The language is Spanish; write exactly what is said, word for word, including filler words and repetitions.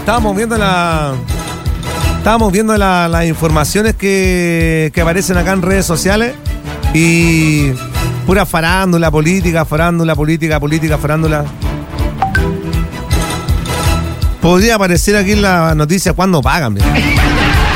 estábamos viendo la... Estábamos viendo la, las informaciones que, que aparecen acá en redes sociales y pura farándula política, farándula política, política, farándula. Podría aparecer aquí en la noticia cuando pagan, mira.